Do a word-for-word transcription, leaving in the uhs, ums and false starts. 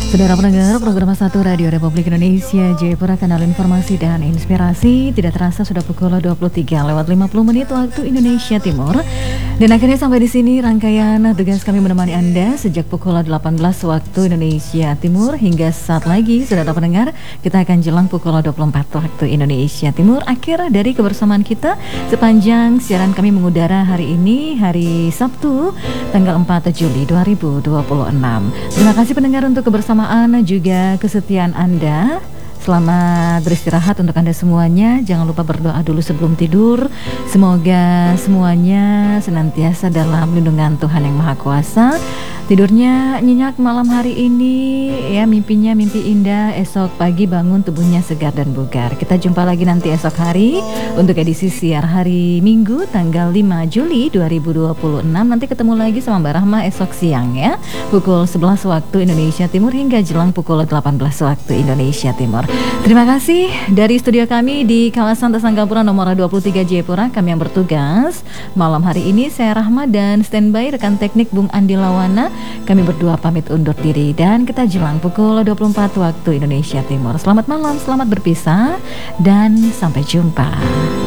Saudara pendengar program satu Radio Republik Indonesia Jayapura, kanal informasi dan inspirasi. Tidak terasa sudah pukul dua puluh tiga lewat lima puluh menit waktu Indonesia Timur. Dan akhirnya sampai di sini rangkaian tugas kami menemani Anda sejak pukul delapan belas waktu Indonesia Timur hingga saat lagi. Saudara pendengar, kita akan jelang pukul dua puluh empat waktu Indonesia Timur. Akhir dari kebersamaan kita sepanjang siaran kami mengudara hari ini, hari Sabtu, tanggal empat Juli dua ribu dua puluh enam. Terima kasih pendengar untuk kebersamaan juga kesetiaan Anda. Selamat beristirahat untuk Anda semuanya. Jangan lupa berdoa dulu sebelum tidur. Semoga semuanya senantiasa dalam lindungan Tuhan Yang Maha Kuasa. Tidurnya nyenyak malam hari ini, ya, mimpinya mimpi indah. Esok pagi bangun tubuhnya segar dan bugar. Kita jumpa lagi nanti esok hari untuk edisi siar hari Minggu tanggal lima Juli dua ribu dua puluh enam. Nanti ketemu lagi sama Mbak Rahma esok siang, ya, pukul sebelas waktu Indonesia Timur hingga jelang pukul delapan belas waktu Indonesia Timur. Terima kasih dari studio kami di kawasan Tesanggapura nomor dua puluh tiga Jayapura. Kami yang bertugas malam hari ini, saya Rahma dan standby rekan teknik Bung Andi Lawana. Kami berdua pamit undur diri dan kita jelang pukul dua puluh empat waktu Indonesia Timur. Selamat malam, selamat berpisah dan sampai jumpa.